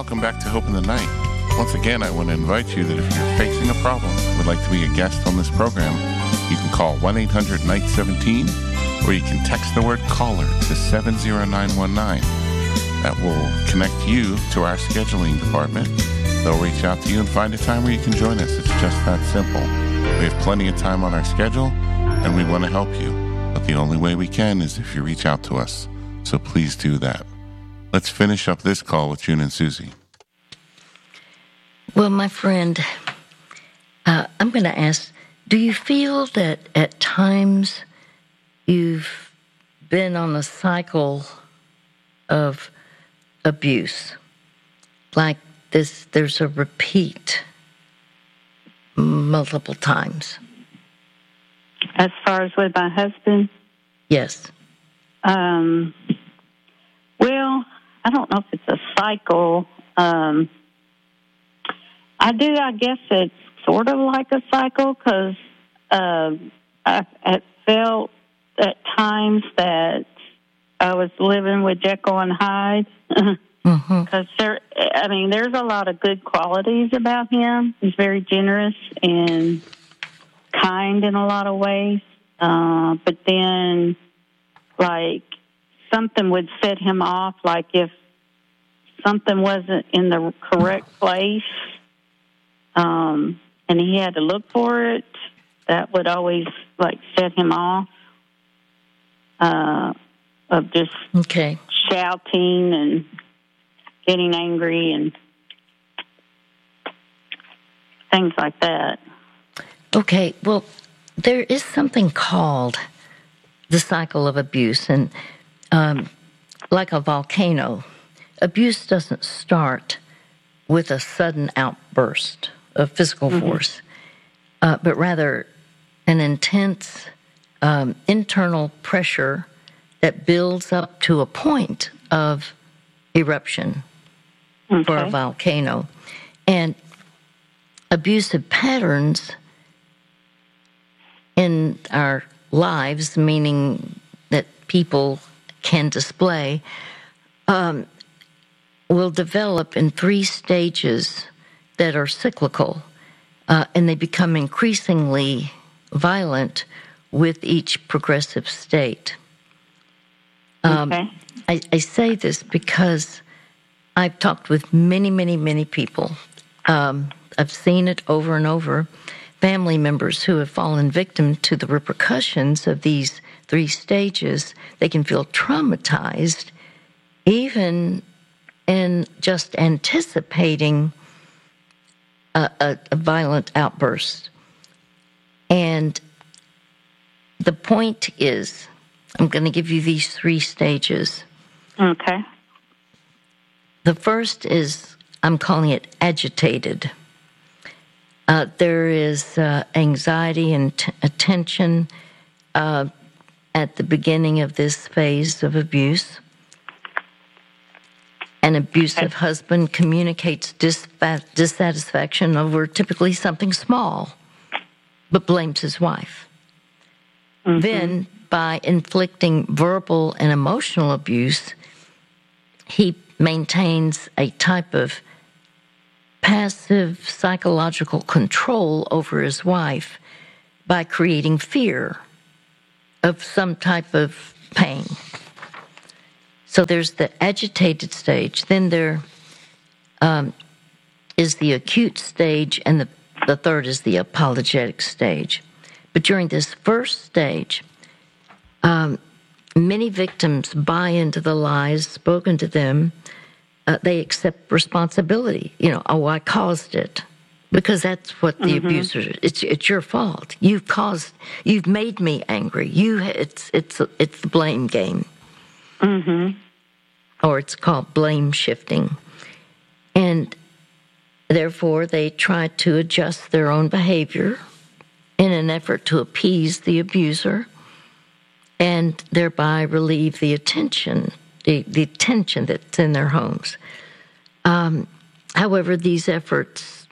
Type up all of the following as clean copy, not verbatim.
welcome back to Hope in the Night. Once again, I want to invite you that if you're facing a problem and would like to be a guest on this program, you can call 1-800-NIGHT-17 or you can text the word caller to 70919. That will connect you to our scheduling department. They'll reach out to you and find a time where you can join us. It's just that simple. We have plenty of time on our schedule and we want to help you. But the only way we can is if you reach out to us. So please do that. Let's finish up this call with June and Susie. Well, my friend, I'm going to ask, do you feel that at times you've been on a cycle of abuse? Like there's a repeat multiple times. As far as with my husband? Yes. Well, I don't know if it's a cycle. I guess it's sort of like a cycle because I felt at times that I was living with Jekyll and Hyde. Because there's a lot of good qualities about him. He's very generous and kind in a lot of ways. But then, like, something would set him off. Like if something wasn't in the correct place, and he had to look for it, that would always like set him off. Of just shouting and getting angry and things like that. Okay, well, there is something called the cycle of abuse, and like a volcano, abuse doesn't start with a sudden outburst of physical force, but rather an intense internal pressure that builds up to a point of eruption for a volcano. And abusive patterns in our lives, meaning that people can display, will develop in 3 stages that are cyclical, and they become increasingly violent with each progressive state. I say this because I've talked with many, many, many people. I've seen it over and over. Family members who have fallen victim to the repercussions of these 3 stages, they can feel traumatized even in just anticipating a violent outburst. And the point is, I'm going to give you these 3 stages. Okay. The first is, I'm calling it agitated. There is anxiety and tension at the beginning of this phase of abuse. An abusive husband communicates dissatisfaction over typically something small, but blames his wife. Then, by inflicting verbal and emotional abuse, he maintains a type of passive psychological control over his wife by creating fear of some type of pain. So there's the agitated stage. Then there is the acute stage, and the third is the apologetic stage. But during this first stage, many victims buy into the lies spoken to them. They accept responsibility. I caused it, because that's what the abuser. It's your fault. You've made me angry. It's the blame game. Or it's called blame shifting, and therefore they try to adjust their own behavior in an effort to appease the abuser, and thereby relieve the tension that's in their homes. However, these efforts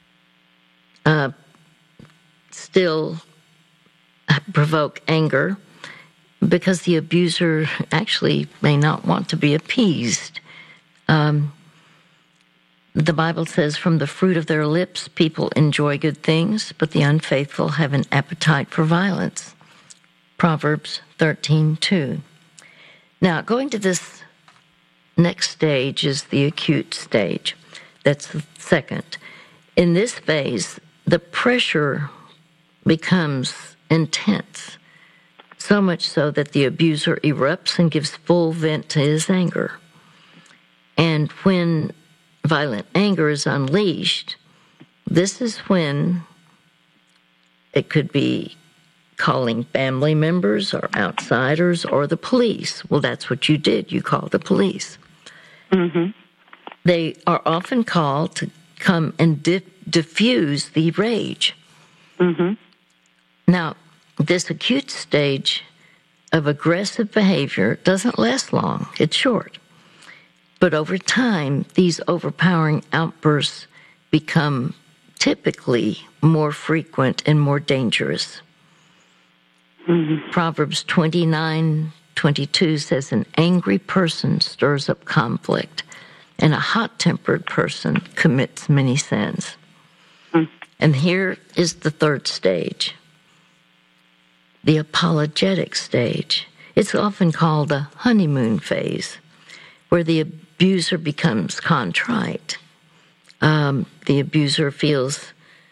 still provoke anger, because the abuser actually may not want to be appeased. The Bible says, from the fruit of their lips, people enjoy good things, but the unfaithful have an appetite for violence. Proverbs 13:2. Now, going to this next stage is the acute stage. That's the second. In this phase, the pressure becomes intense, so much so that the abuser erupts and gives full vent to his anger. And when violent anger is unleashed, this is when it could be calling family members or outsiders or the police. Well, that's what you did. You called the police. Mm-hmm. They are often called to come and diffuse the rage. Mm-hmm. Now, this acute stage of aggressive behavior doesn't last long. It's short. But over time, these overpowering outbursts become typically more frequent and more dangerous. Mm-hmm. Proverbs 29:22 says, an angry person stirs up conflict, and a hot-tempered person commits many sins. Mm. And here is the third stage, the apologetic stage. It's often called the honeymoon phase, where the abuser becomes contrite. The abuser feels,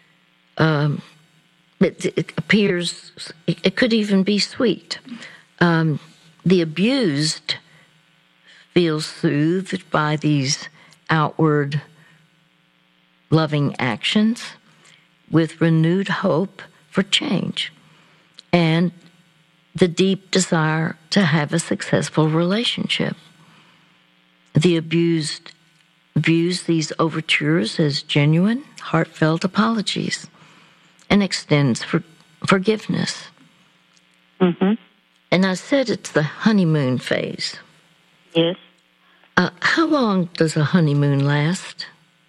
it appears, it could even be sweet. The abused feels soothed by these outward loving actions with renewed hope for change and the deep desire to have a successful relationship. The abused views these overtures as genuine, heartfelt apologies and extends forgiveness. Mm-hmm. And I said it's the honeymoon phase. Yes. How long does a honeymoon last?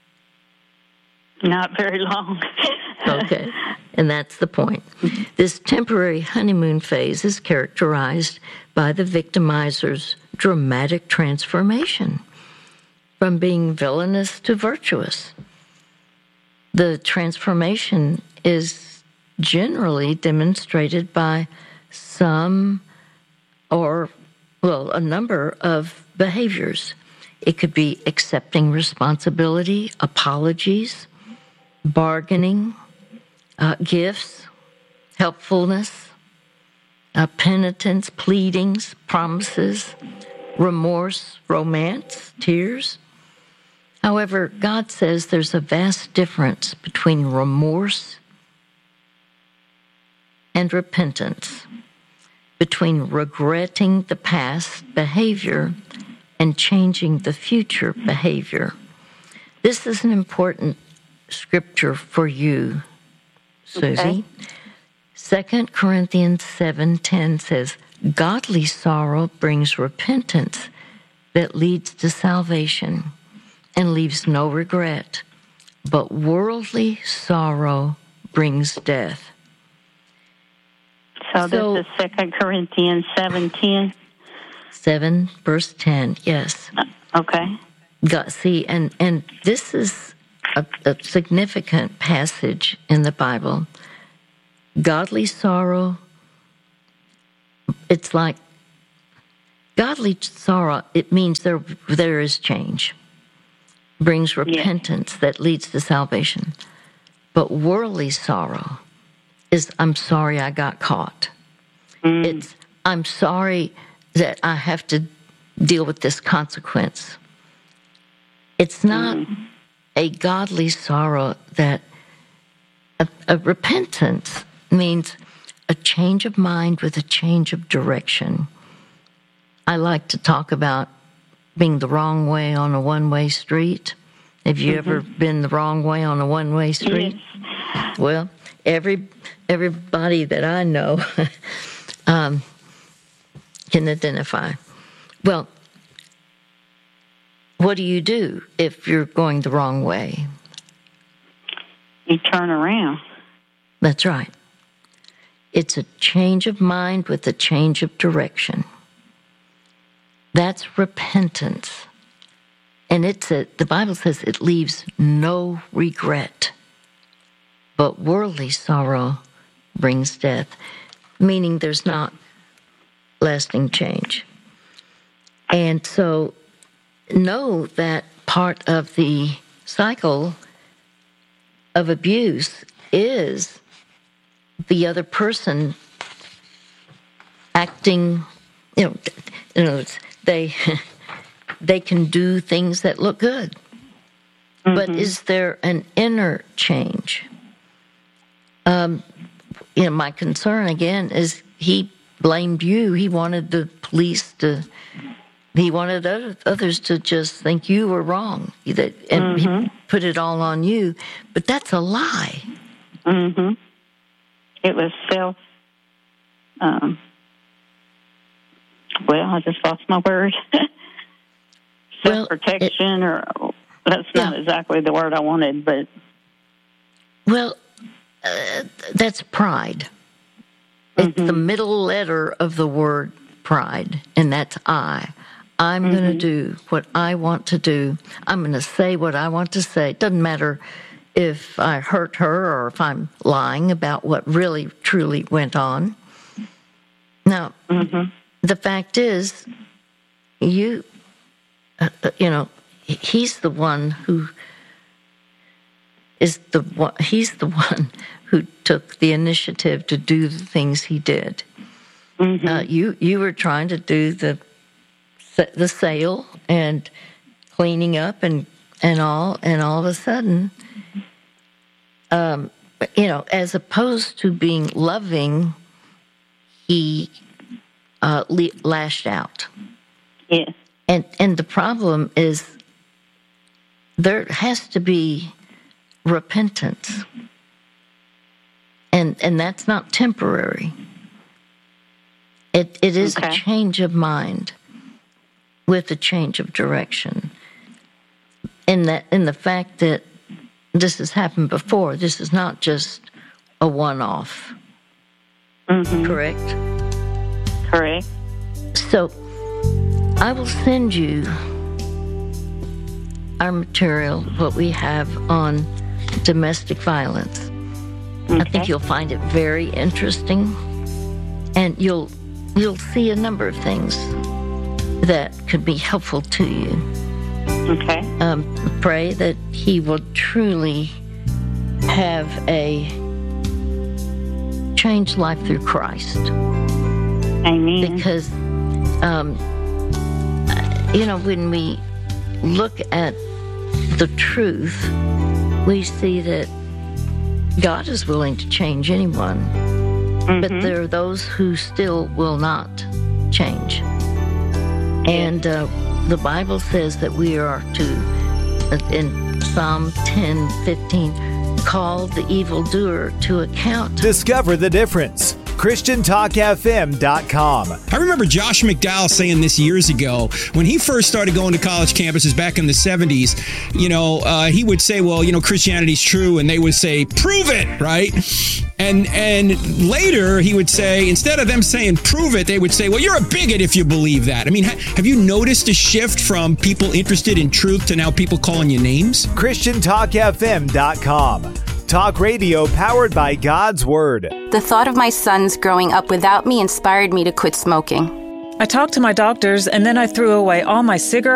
Not very long. Okay, and that's the point. This temporary honeymoon phase is characterized by the victimizer's dramatic transformation from being villainous to virtuous. The transformation is generally demonstrated by some or, well, a number of behaviors. It could be accepting responsibility, apologies, bargaining, gifts, helpfulness, penitence, pleadings, promises, remorse, romance, tears. However, God says there's a vast difference between remorse and repentance, between regretting the past behavior and changing the future behavior. This is an important scripture for you, Susie. Okay. 2 Corinthians 7:10 says, godly sorrow brings repentance that leads to salvation and leaves no regret, but worldly sorrow brings death. So this is 2 Corinthians 7:10? 7, verse 10, yes. Okay. See, and this is a significant passage in the Bible. Godly sorrow, it's like godly sorrow, it means there is change, brings repentance that leads to salvation. But worldly sorrow is, I'm sorry I got caught. It's, I'm sorry that I have to deal with this consequence. It's not a godly sorrow that a repentance means a change of mind with a change of direction. I like to talk about being the wrong way on a one-way street. Have you ever been the wrong way on a one-way street? Yes. Well, everybody that I know can identify. Well, what do you do if you're going the wrong way? You turn around. That's right. It's a change of mind with a change of direction. That's repentance. And the Bible says it leaves no regret. But worldly sorrow brings death, meaning there's not lasting change. And so know that part of the cycle of abuse is the other person acting, in other words, they can do things that look good. Mm-hmm. But is there an inner change? My concern again is he blamed you. He wanted the police he wanted others to just think you were wrong, and he put it all on you. But that's a lie. Mm-hmm. It was I just lost my word. Self-protection, that's not exactly the word I wanted, but... Well, that's pride. It's the middle letter of the word pride, and that's I. I'm going to do what I want to do. I'm going to say what I want to say. It doesn't matter if I hurt her or if I'm lying about what really, truly went on. Now, the fact is, he's the one who took the initiative to do the things he did. You were trying to do the sale and cleaning up and all of a sudden, as opposed to being loving, he lashed out. Yeah. And the problem is there has to be repentance. And that's not temporary. It is a change of mind with a change of direction. In the fact that this has happened before, this is not just a one-off. Correct? Correct. So I will send you our material, what we have on domestic violence. I think you'll find it very interesting, and you'll see a number of things that could be helpful to you. Okay. Pray that he will truly have a changed life through Christ. Amen. Because, when we look at the truth, we see that God is willing to change anyone, but there are those who still will not change. And the Bible says that we are to, in Psalm 10:15, call the evildoer to account. Discover the difference. ChristianTalkFM.com. I remember Josh McDowell saying this years ago when he first started going to college campuses back in the 70s. He would say, well, Christianity's true, and they would say, prove it, right? And later he would say, instead of them saying prove it, they would say, well, you're a bigot if you believe that. I mean, have you noticed a shift from people interested in truth to now people calling you names? ChristianTalkFM.com. Talk radio powered by God's Word. The thought of my sons growing up without me inspired me to quit smoking. I talked to my doctors, and then I threw away all my cigarettes